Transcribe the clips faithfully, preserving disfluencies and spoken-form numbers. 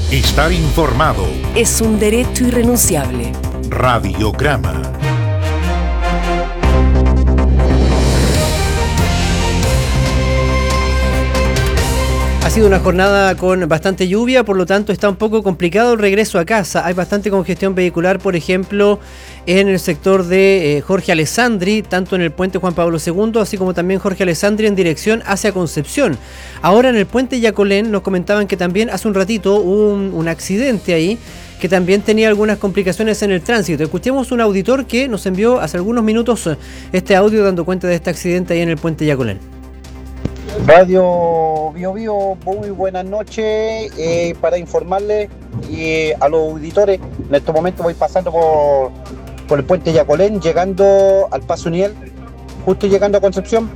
Estar informado es un derecho irrenunciable. Radiograma. Ha sido una jornada con bastante lluvia, por lo tanto está un poco complicado el regreso a casa. Hay bastante congestión vehicular, por ejemplo, en el sector de eh, Jorge Alessandri, tanto en el puente Juan Pablo segundo, así como también Jorge Alessandri en dirección hacia Concepción. Ahora en el puente Yacolén nos comentaban que también hace un ratito hubo un, un accidente ahí, que también tenía algunas complicaciones en el tránsito. Escuchemos un auditor que nos envió hace algunos minutos este audio dando cuenta de este accidente ahí en el puente Yacolén. Radio Bio Bio, muy buenas noches. Eh, para informarles eh, a los auditores, en estos momentos voy pasando por, por el puente Yacolén, llegando al Paso Uniel, justo llegando a Concepción.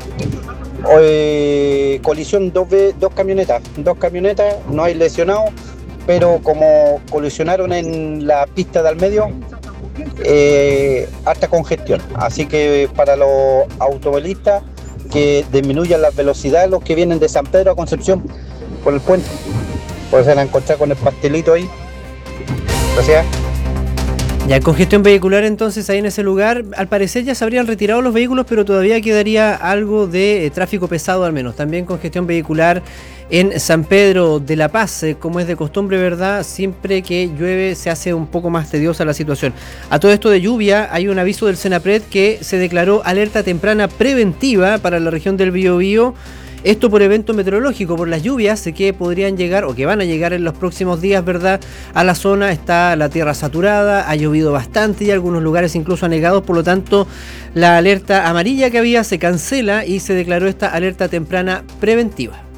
Eh, colisión dos, dos camionetas, dos camionetas, no hay lesionados, pero como colisionaron en la pista del medio, eh, alta congestión. Así que para los automovilistas, que disminuyan las velocidades los que vienen de San Pedro a Concepción por el puente. Pues se van a encontrar con el pastelito ahí. Gracias. Ya, congestión vehicular entonces ahí en ese lugar. Al parecer ya se habrían retirado los vehículos, pero todavía quedaría algo de eh, tráfico pesado al menos. También congestión vehicular en San Pedro de la Paz, eh, como es de costumbre, ¿verdad? Siempre que llueve se hace un poco más tediosa la situación. A todo esto de lluvia, hay un aviso del Senapred que se declaró alerta temprana preventiva para la región del Biobío. Esto por evento meteorológico, por las lluvias que podrían llegar o que van a llegar en los próximos días, ¿verdad? A la zona está la tierra saturada, ha llovido bastante y algunos lugares incluso anegados, por lo tanto la alerta amarilla que había se cancela y se declaró esta alerta temprana preventiva.